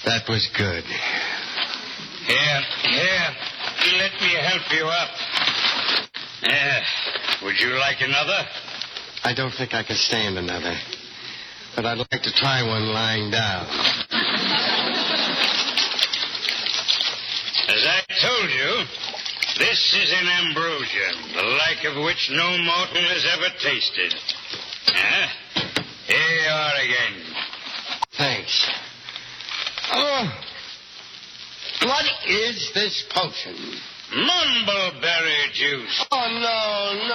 That was good. Here. Let me help you up. Would you like another? I don't think I can stand another. But I'd like to try one lying down. As I told you, this is an ambrosia, the like of which no mortal has ever tasted. Here you are again. Thanks. Oh, what is this potion? Mumbleberry juice. Oh, no.